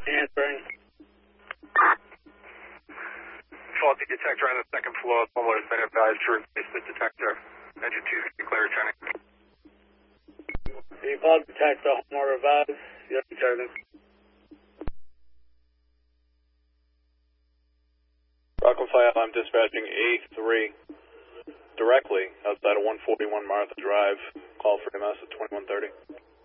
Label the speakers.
Speaker 1: Answering.
Speaker 2: Faulty detector on the second floor. Homeowner has been advised to replace the detector. Engine 2 is declared returning.
Speaker 1: The fault detector, homeowner advised. Yes, returning.
Speaker 3: Rockland Fire, I'm dispatching A3 directly outside of 141 Martha Drive. Call for EMS at 2130.